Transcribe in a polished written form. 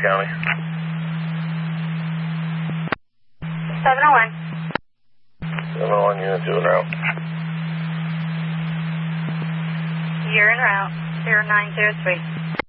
County. 701. 701, unit 2 en route. You're en route. 0903.